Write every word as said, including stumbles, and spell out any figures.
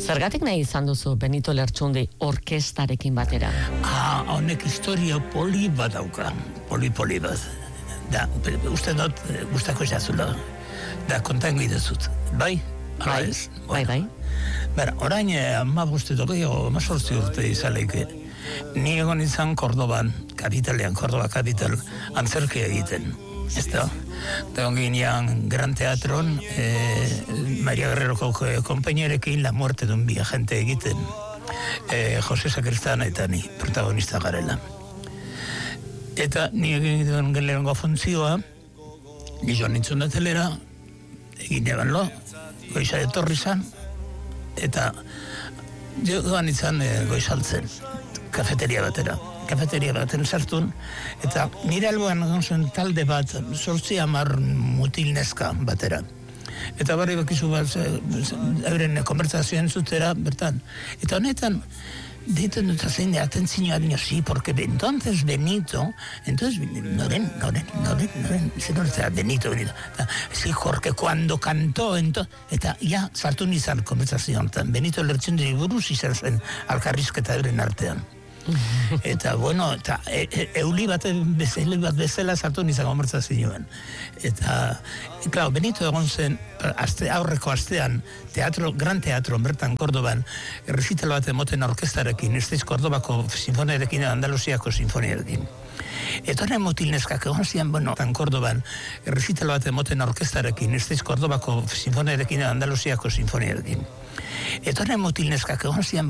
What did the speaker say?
Zergatik nahi izan duzu Benito Lertxundi orkestarekin batera? Ah, honek historia poli bat dauka, poli-poli bat. Da, uste dut, gustako izazula. Da, kontango idazut. Bai? Bai, bai, bai. Bera, orain, ama boste dogei, ama sortzi urte izaleike. Ni egon izan Kordoban, kapitalean, Kordoba kapital, antzerki egiten. Ez da? Da onginean Gran Teatron, eh, Maria Guerreroko kompainierekin La Muerte d'un viajante egiten. Eh, Jose Sakristana eta ni, protagonista garela. Eta ni egin duen lehenengo funtzioa, ni joan nintzun da telera, egin eban lo, goiza etorri zan, eta joan nintzen e, goizaltzen, kafeteria batera. Kafeteria baten sartun, eta nire alboan gonzen talde bat, sortzi hamar mutil neska batera. Eta barri bakizu bat, euren konbertsazioen zutera, bertan. Eta honetan, diten dut zein de atentzioa dino, sí, porque entonces Benito, entonces, noren, noren, noren, noren, zenor, Benito, Benito. Sí, Jorge, cuando cantó, entonces, eta ja, sartu nizan konbertsazioan, Benito Lertxundi buruz izan zen alkarrizketa euren artean. Eta, bueno, eta e, e, euli bat bezala, bat bezala sartu nizan konbertsazioan. Eta, e, klar, Benito egon zen aste, aurreko astean teatro, Gran Teatro, bertan Kordoban, errezital bat emoten orkestarekin, ez daiz Kordobako sinfoniarekin, Andaluziako sinfoniarekin. Eta horren mutil neskak egon zian, bueno, tan Kordoban, errezital bat emoten orkestarekin, ez daiz Kordobako sinfoniarekin, Andaluziako sinfoniarekin. Eta horren mutil neskak egon zian,